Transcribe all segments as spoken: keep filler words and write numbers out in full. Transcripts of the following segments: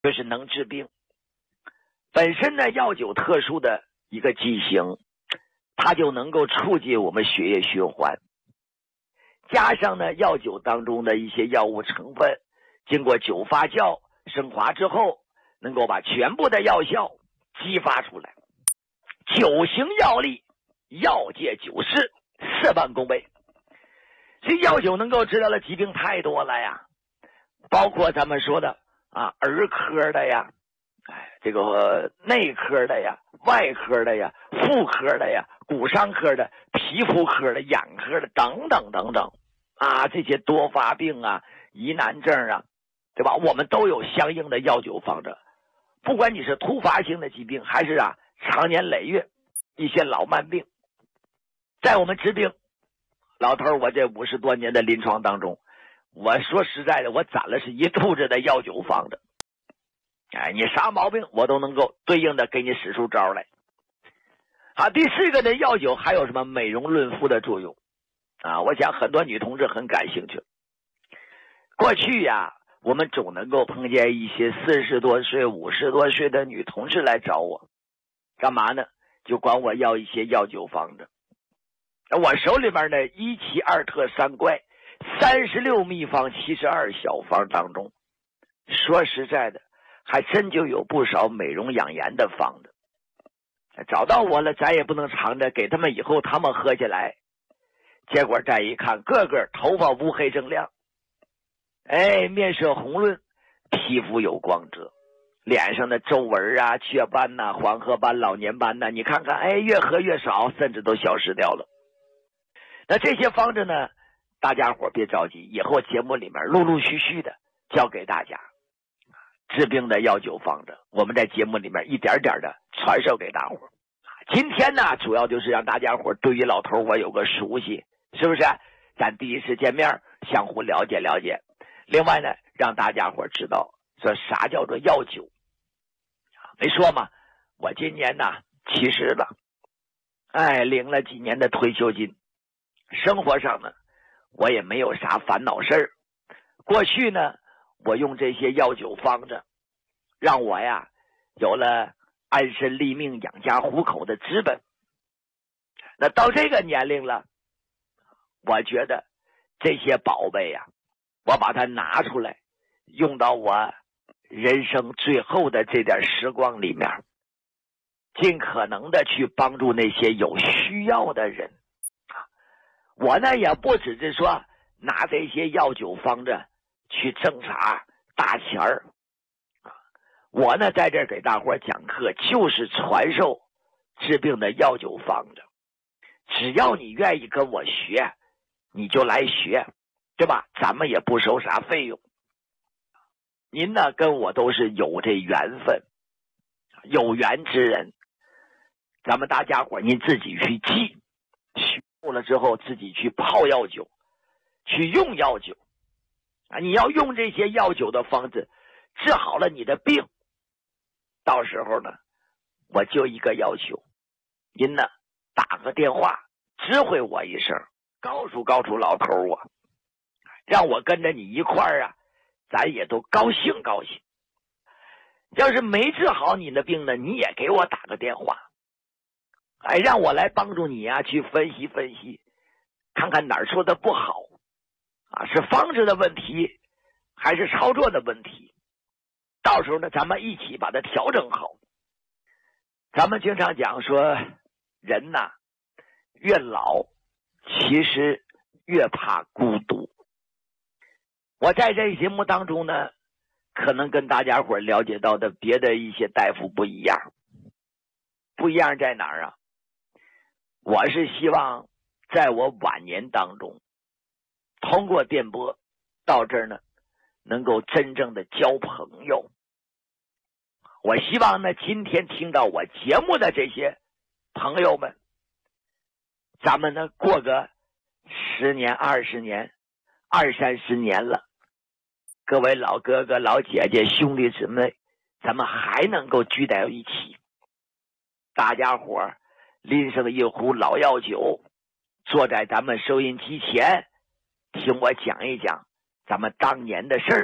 就是能治病。本身呢，药酒特殊的一个剂型，它就能够促进我们血液循环。加上呢，药酒当中的一些药物成分，经过酒发酵升华之后，能够把全部的药效激发出来。九行药力，药界九世，事半功倍。所以药酒能够治疗的疾病太多了呀，包括咱们说的啊，儿科的呀，哎，这个内科的呀，外科的呀，妇科的呀，骨伤科的，皮肤科的，眼科的，等等等等啊，这些多发病啊，疑难症啊，对吧？我们都有相应的药酒方着。不管你是突发性的疾病，还是啊长年累月一些老慢病，在我们治病，老头我这五十多年的临床当中，我说实在的，我攒了是一肚子的药酒方着。哎，你啥毛病我都能够对应的给你使出招来。好，第四个呢，药酒还有什么美容润肤的作用啊？我想很多女同志很感兴趣。过去呀，我们总能够碰见一些四十多岁、五十多岁的女同志来找我，干嘛呢？就管我要一些药酒方子。我手里面的一奇二特三怪三十六秘方七十二小方当中，说实在的，还真就有不少美容养颜的方子。找到我了，咱也不能藏着，给他们以后他们喝起来，结果再一看，个个头发乌黑锃亮，哎，面色红润，皮肤有光泽，脸上的皱纹啊、雀斑呐、啊、黄褐斑、老年斑呐、啊，你看看，哎，越喝越少，甚至都消失掉了。那这些方子呢，大家伙别着急，以后节目里面陆陆续续的教给大家治病的药酒方子，我们在节目里面一点点的传授给大伙。今天呢，主要就是让大家伙对于老头我有个熟悉，是不是？咱第一次见面，相互了解了解。另外呢，让大家伙知道说啥叫做药酒。没说嘛，我今年呢七十了，哎，领了几年的退休金，生活上呢我也没有啥烦恼事儿。过去呢，我用这些药酒方子，让我呀有了安身立命、养家糊口的资本。那到这个年龄了，我觉得这些宝贝呀，我把它拿出来，用到我人生最后的这点时光里面，尽可能的去帮助那些有需要的人。我呢也不只是说拿这些药酒方子去挣啥大钱儿，我呢在这儿给大伙讲课，就是传授治病的药酒方子。只要你愿意跟我学，你就来学，对吧？咱们也不收啥费用。您呢跟我都是有这缘分，有缘之人。咱们大家伙您自己去记，学过了之后自己去泡药酒，去用药酒啊！你要用这些药酒的方子治好了你的病，到时候呢，我就一个要求，您呢打个电话知会我一声，告诉告诉老头我，让我跟着你一块儿啊，咱也都高兴高兴。要是没治好你的病呢，你也给我打个电话，哎，让我来帮助你啊，去分析分析，看看哪儿说的不好啊，是方子的问题，还是操作的问题？到时候呢，咱们一起把它调整好。咱们经常讲说，人呐，越老其实越怕孤独。我在这节目当中呢，可能跟大家伙了解到的别的一些大夫不一样。不一样在哪儿啊？我是希望在我晚年当中，通过电波到这儿呢，能够真正的交朋友。我希望呢，今天听到我节目的这些朋友们，咱们呢过个十年、二十年、二三十年了，各位老哥哥、老姐姐、兄弟姊妹，咱们还能够聚在一起，大家伙拎上一壶老药酒，坐在咱们收音机前，听我讲一讲咱们当年的事儿，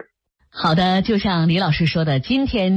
好的，就像李老师说的，今天